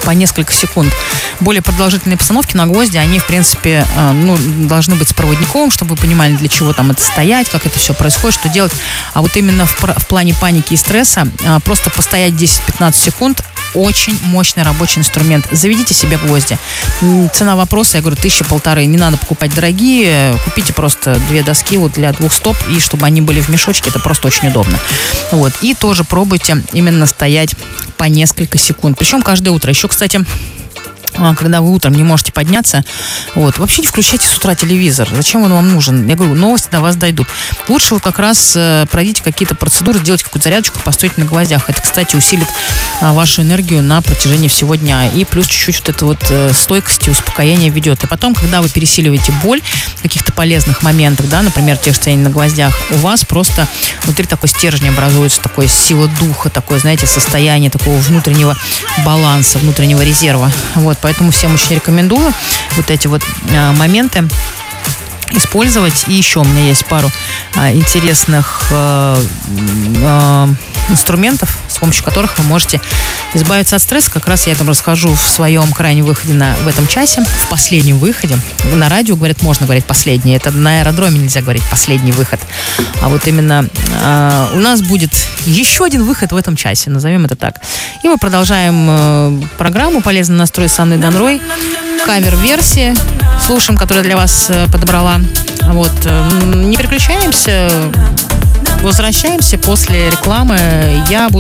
по несколько секунд. Более продолжительные постановки на гвозди, они, в принципе, должны быть с проводником, чтобы вы понимали, для чего там это стоять, как это все происходит, что делать. А вот именно в плане паники и стресса просто постоять 10-15 секунд — очень мощный рабочий инструмент. Заведите себе гвозди. Цена вопроса, я говорю, 1000-1500. Не надо покупать дорогие. Купите просто 2 доски вот для 2 стоп, и чтобы они были в мешочке, это просто очень удобно. Вот. И тоже пробуйте именно стоять по несколько секунд. Причем каждое утро. Еще, кстати, когда вы утром не можете подняться, вообще не включайте с утра телевизор. Зачем он вам нужен? Я говорю, новости до вас дойдут. Лучше вы как раз пройдите какие-то процедуры, сделайте какую-то зарядочку, постойте на гвоздях. Это, кстати, усилит вашу энергию на протяжении всего дня. И плюс чуть-чуть вот это стойкость и успокоение ведет. И потом, когда вы пересиливаете боль в каких-то полезных моментах, да, например, тех стояний на гвоздях, у вас просто внутри такой стержень образуется, такой сила духа, такое, знаете, состояние такого внутреннего баланса, внутреннего резерва. Поэтому всем очень рекомендую вот эти моменты использовать. И еще у меня есть пару интересных инструментов, с помощью которых вы можете избавиться от стресса. Как раз я этом расскажу в своем крайнем выходе в этом часе, в последнем выходе. На радио, говорят, можно говорить последний. Это на аэродроме нельзя говорить последний выход. А вот именно у нас будет еще один выход в этом часе, назовем это так. И мы продолжаем программу «Полезный настрой» с Анной Данрой. Кавер-версии слушаем, которую для вас подобрала. Не переключаемся, возвращаемся после рекламы. Я буду